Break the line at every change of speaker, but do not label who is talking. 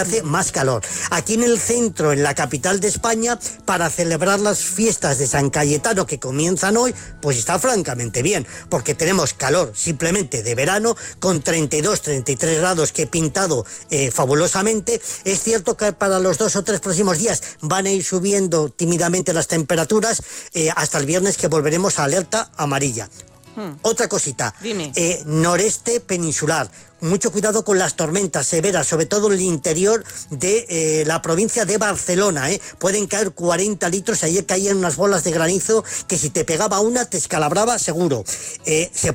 hace más calor. Aquí en el centro, en la capital de España, para celebrar las fiestas de San Cayetano que comienzan hoy, pues está francamente bien, porque tenemos calor simplemente de verano, con 32, 33 grados que he pintado fabulosamente. Es cierto que para los 2 o 3 próximos días van a ir subiendo tímidamente las temperaturas hasta el viernes, que volveremos a alerta amarilla. Otra cosita, noreste peninsular. Mucho cuidado con las tormentas severas, sobre todo en el interior de la provincia de Barcelona. Pueden caer 40 litros. Ayer caían unas bolas de granizo que si te pegaba una te escalabraba seguro. Se